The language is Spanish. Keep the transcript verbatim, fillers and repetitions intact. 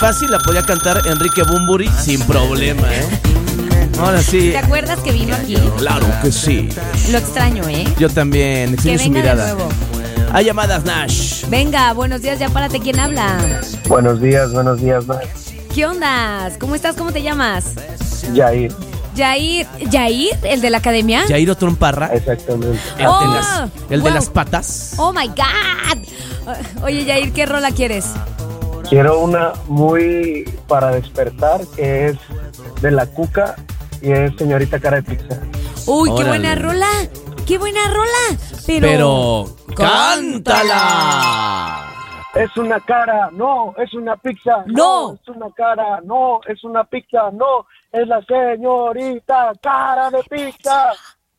fácil la podía cantar Enrique Bunbury sin problema, ¿eh? Ahora sí. ¿Te acuerdas que vino aquí? Claro que sí. Lo extraño, ¿eh? Yo también, extraño Que su venga mirada. de nuevo. Hay llamadas, Nash. Venga, buenos días, ya párate. ¿Quién habla? Buenos días, buenos días, Nash. ¿Qué onda? ¿Cómo estás? ¿Cómo te llamas? Yair. Yair. ¿Yair? ¿El de la academia? Jairo Tromparra. Exactamente. El, Oh, de, las, el wow. de las patas. Oh my God. Oye, Yair, ¿qué rola quieres? Quiero una muy para despertar, que es de La Cuca y es Señorita Cara de Pizza. Uy, qué Órale. buena rola. Qué buena rola. Pero. Pero. ¡Cántala! Es una cara, no, es una pizza. No. Es una cara, no, es una pizza. No, es la señorita Cara de Pizza.